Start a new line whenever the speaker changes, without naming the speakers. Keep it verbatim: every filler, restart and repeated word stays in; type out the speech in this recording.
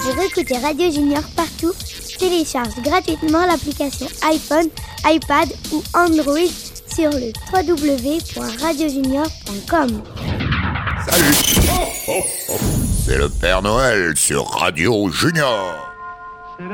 Pour écouter Radio Junior partout, télécharge gratuitement l'application iPhone, iPad ou Android sur le w w w point radio junior point com.
Salut! C'est le Père Noël sur Radio Junior.